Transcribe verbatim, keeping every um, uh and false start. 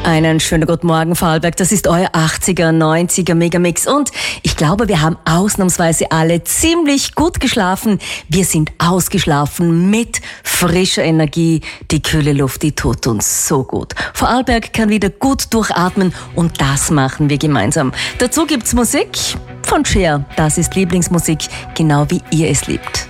Einen schönen guten Morgen, Vorarlberg. Das ist euer achtziger, neunziger Megamix. Und ich glaube, wir haben ausnahmsweise alle ziemlich gut geschlafen. Wir sind ausgeschlafen mit frischer Energie. Die kühle Luft, die tut uns so gut. Vorarlberg kann wieder gut durchatmen und das machen wir gemeinsam. Dazu gibt's Musik von Cher. Das ist Lieblingsmusik, genau wie ihr es liebt.